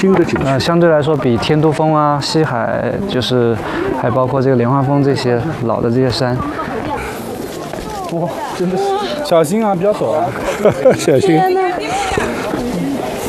新的景区。 相对来说比天都峰啊、西海，就是还包括这个莲花峰这些老的这些山。 哇，真的是小心啊，比较陡啊！ 小心。